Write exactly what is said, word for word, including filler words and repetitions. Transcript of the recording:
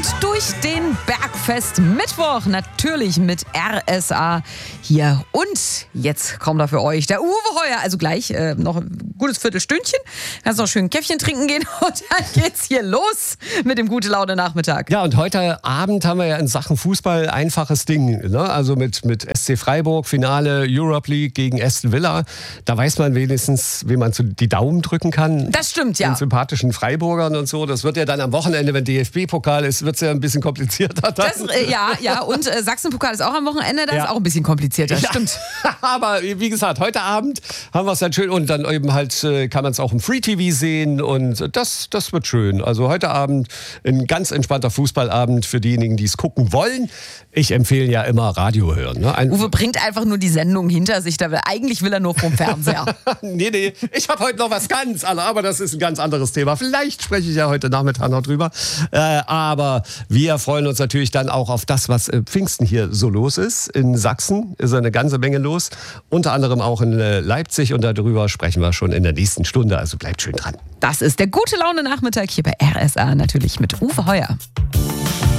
und durch den Bergfest Mittwoch, natürlich mit R S A hier. Und jetzt kommt da für euch der Uwe Heuer, also gleich äh, noch ein gutes Viertelstündchen. Kannst noch schön ein Käffchen trinken gehen und dann geht's hier los mit dem Gute-Laune-Nachmittag. Ja, und heute Abend haben wir ja in Sachen Fußball einfaches Ding, ne? Also mit, mit S C Freiburg, Finale Europe League gegen Aston Villa. Da weiß man wenigstens, wie man so die Daumen drücken kann. Das stimmt, ja. Den sympathischen Freiburgern und so. Das wird ja dann am Wochenende, wenn D F B-Pokal ist, wird es ja ein bisschen komplizierter. Dann. Das, äh, ja, ja, und äh, Sachsen-Pokal ist auch am Wochenende, das Ja. ist auch ein bisschen komplizierter, Ja. stimmt. Aber wie gesagt, heute Abend haben wir es dann schön und dann eben halt äh, kann man es auch im Free-T V sehen und das, das wird schön. Also heute Abend ein ganz entspannter Fußballabend für diejenigen, die es gucken wollen. Ich empfehle ja immer Radio hören. Ne? Ein Uwe bringt einfach nur die Sendung hinter sich, da will, eigentlich will er nur vom Fernseher. nee, nee, ich habe heute noch was ganz anderes, aber das ist ein ganz anderes Thema. Vielleicht spreche ich ja heute Nachmittag noch drüber. Äh, aber wir freuen uns natürlich dann auch auf das, was äh, Pfingsten hier so los ist. In Sachsen ist eine ganze Menge los, unter anderem auch in äh, Leipzig und darüber sprechen wir schon in der nächsten Stunde, also bleibt schön dran. Das ist der Gute-Laune-Nachmittag hier bei R S A, natürlich mit Uwe Heuer.